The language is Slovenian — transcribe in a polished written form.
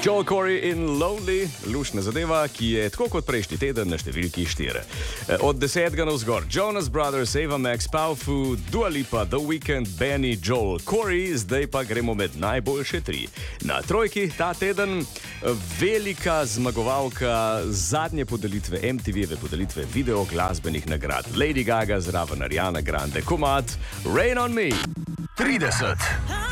Joel Corey in Lonely, lušna zadeva, ki je tako kot prejšnji teden na številki 4. Od 10. navzgor Jonas Brothers, Ava Max, Powfu, Dua Lipa, The Weeknd, Benny, Joel Corey, zdaj pa gremo med najboljše 3. Na trojki ta teden velika zmagovalka zadnje podelitve MTV-ve podelitve video glasbenih nagrad. Lady Gaga zraven Ariana Grande, komad Rain on Me. 30.